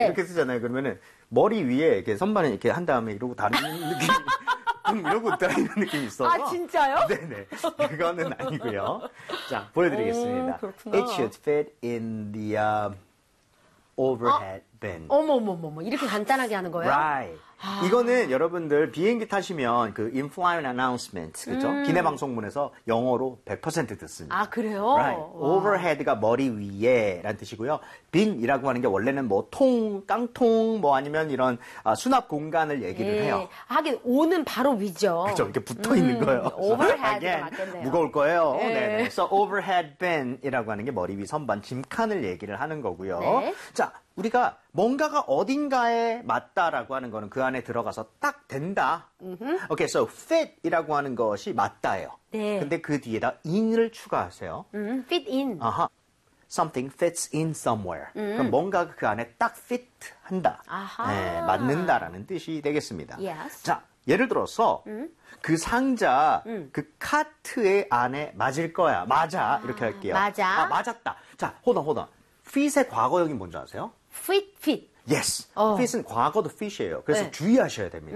이렇게 쓰잖아요. 그러면은 머리 위에 이렇게 선반을 이렇게 한 다음에 이러고 다른 느낌이 이러고 다니는 느낌이 있어서. 아, 진짜요? 네네. 그거는 아니고요. 자, 보여드리겠습니다. 그렇구나. It should fit in the overhead bin. 어머머머머, 이렇게 간단하게 하는 거예요? Right. 이거는 여러분들 비행기 타시면 그 in-flight announcement, 그죠? 기내 방송문에서 영어로 100% 듣습니다. 아, 그래요? Right. overhead가 머리 위에 라는 뜻이고요. bin이라고 하는 게 원래는 뭐 통, 깡통, 뭐 아니면 이런 수납 공간을 얘기를 해요. 하긴, 오는 바로 위죠. 그죠? 이렇게 붙어 있는 거예요. overhead가 맞겠네요. 무거울 거예요. 네. 네네. 그래서 overhead bin이라고 하는 게 머리 위 선반, 짐칸을 얘기를 하는 거고요. 네. 자, 우리가 뭔가가 어딘가에 맞다라고 하는 거는 그 안에 들어가서 딱 된다. Okay, so fit이라고 하는 것이 맞다예요. 네. 근데 그 뒤에다 in을 추가하세요. fit in. 아하. Something fits in somewhere. 그럼 뭔가가 그 안에 딱 fit 한다. 아하. 네, 맞는다라는 뜻이 되겠습니다. Yes. 자, 예를 들어서 그 상자 그 카트의 안에 맞을 거야. 맞아. 이렇게 할게요. 맞아. 아, 맞았다. 자, hold on. fit의 과거형이 뭔지 아세요? fit. Yes. fit은 과거도 fit이에요. 그래서 네. 주의하셔야 됩니다.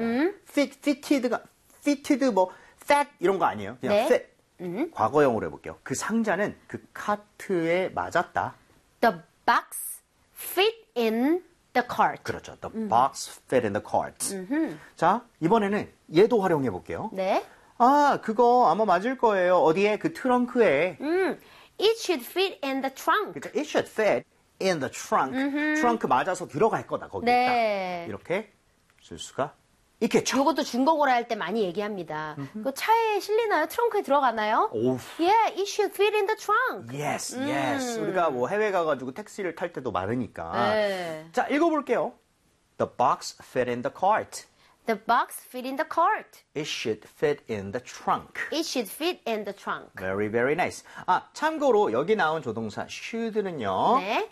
fitted 뭐 fat 이런 거 아니에요. 그냥 네. fit. 과거형으로 해볼게요. 그 상자는 그 카트에 맞았다. The box fit in the cart. 그렇죠. The box fit in the cart. 자, 이번에는 얘도 활용해 볼게요. 네. 아, 그거 아마 맞을 거예요. 어디에? 그 트렁크에. It should fit in the trunk. 그러니까 it should fit in the trunk. 트렁크 맞아서 들어갈 거다. 거기 네. 딱. 이렇게 쓸 수가 있겠죠. 이것도 중국어로 할 때 많이 얘기합니다. 그 차에 실리나요? 트렁크에 들어가나요? 오우. Yeah, it should fit in the trunk. Yes, yes. 우리가 뭐 해외 가가지고 택시를 탈 때도 많으니까. 네. 자, 읽어볼게요. The box fit in the cart. The box fit in the cart. It should fit in the trunk. It should fit in the trunk. Very, very nice. 아, 참고로 여기 나온 조동사 should는요. 네.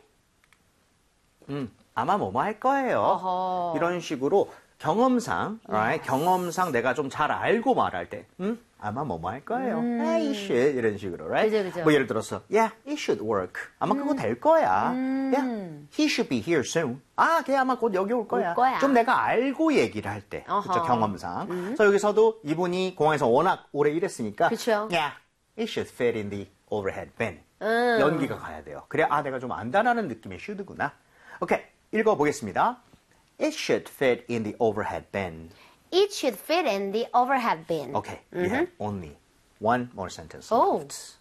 아마 뭐뭐 할 거예요. 어허. 이런 식으로 경험상, right? 경험상 내가 좀 잘 알고 말할 때, 아마 뭐뭐 할 거예요. It should 이런 식으로, right? 그죠. 뭐 예를 들어서, yeah, it should work. 아마 그거 될 거야. Yeah, he should be here soon. 아, 걔 아마 곧 여기 올 거야. 거야. 좀 내가 알고 얘기를 할 때, 그렇죠? 경험상. 그래서 여기서도 이분이 공항에서 워낙 오래 일했으니까, 그쵸. yeah, it should fit in the overhead bin. 연기가 가야 돼요. 그래, 아, 내가 좀 안다라는 느낌의 should구나. 오케이, 읽어보겠습니다. It should fit in the overhead bin. It should fit in the overhead bin. Okay, we have only one more sentence Oh. left.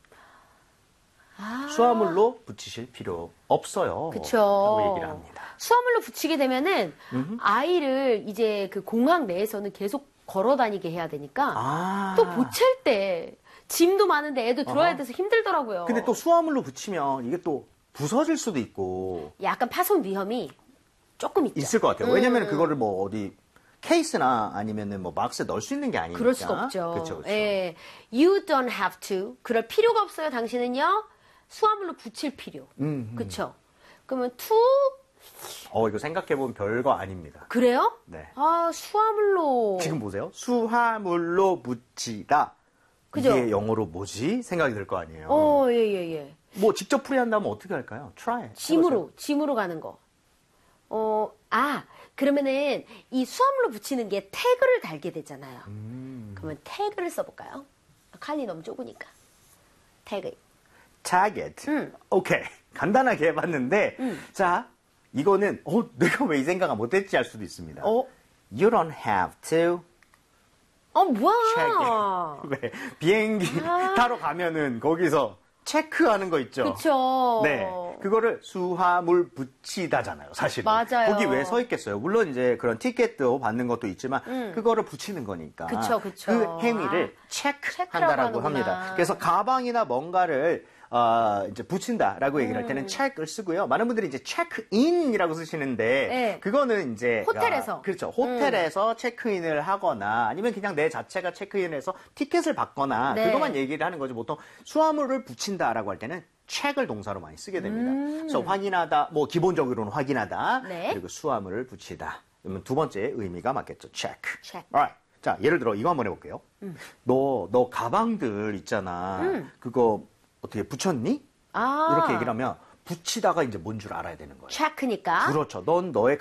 수화물로 붙이실 필요 없어요. 그쵸. 라고 얘기를 합니다. 수화물로 붙이게 되면은 아이를 이제 그 공항 내에서는 계속 걸어 다니게 해야 되니까 아. 또 보챌 때 짐도 많은데 애도 들어야 돼서 힘들더라고요. 근데 또 수화물로 붙이면 이게 또 부서질 수도 있고 약간 파손 위험이 조금 있죠. 있을 것 같아요. 왜냐면 그거를 뭐 어디 케이스나 아니면은 뭐 박스에 넣을 수 있는 게 아니니까. 그럴 수가 없죠. 그렇죠. 예. You don't have to. 그럴 필요가 없어요. 당신은요. 수화물로 붙일 필요. 그렇죠. 그러면 to 이거 생각해보면 별거 아닙니다. 그래요? 네. 아, 수화물로. 지금 보세요. 수화물로 붙이다. 그죠? 이게 영어로 뭐지? 생각이 들 거 아니에요. 예. 뭐 직접 풀이한다면 어떻게 할까요? try. 짐으로 가는 거. 그러면은 이 수화물로 붙이는 게 태그를 달게 되잖아요. 그러면 태그를 써볼까요? 칸이 너무 좁으니까. 태그. tag it. 오케이. 간단하게 해봤는데, 자, 이거는, 내가 왜 이 생각을 못했지 할 수도 있습니다. You don't have to check 뭐야. it. 왜? 비행기 타러 가면은 거기서 체크하는 거 있죠? 그쵸. 네. 그거를 수화물 붙이다잖아요, 사실은. 맞아요. 거기 왜 서 있겠어요? 물론 이제 그런 티켓도 받는 것도 있지만, 그거를 붙이는 거니까. 그쵸. 그 행위를 체크한다라고 하는구나. 합니다. 그래서 가방이나 뭔가를 이제 붙인다라고 얘기를 할 때는 check을 쓰고요. 많은 분들이 이제 check-in이라고 쓰시는데 네. 그거는 이제 호텔에서. 그렇죠. 호텔에서 체크인을 하거나 아니면 그냥 내 자체가 체크인해서 티켓을 받거나 네. 그것만 얘기를 하는 거지. 보통 수화물을 붙인다라고 할 때는 check을 동사로 많이 쓰게 됩니다. 그래서 확인하다, 뭐 기본적으로는 확인하다. 네. 그리고 수화물을 붙이다. 그러면 두 번째 의미가 맞겠죠. check. check. Alright. 자, 예를 들어 이거 한번 해볼게요. 너 가방들 있잖아. 그거 어떻게 붙였니? 이렇게 얘기를 하면 붙이다가 이제 뭔 줄 알아야 되는 거예요. check니까. 그렇죠. 넌 너의